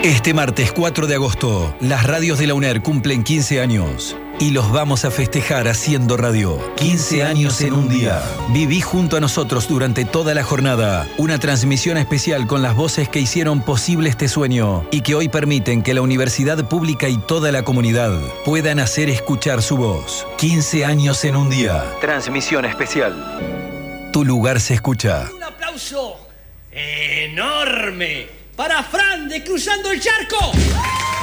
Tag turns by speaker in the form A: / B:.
A: Este martes 4 de agosto, las radios de la UNER cumplen 15 años. Y los vamos a festejar haciendo radio. 15 años en un día. Viví junto a nosotros durante toda la jornada una transmisión especial con las voces que hicieron posible este sueño y que hoy permiten que la universidad pública y toda la comunidad puedan hacer escuchar su voz. 15 años en un día. Transmisión especial. Tu lugar se escucha.
B: Un aplauso enorme para Fran de Cruzando el Charco.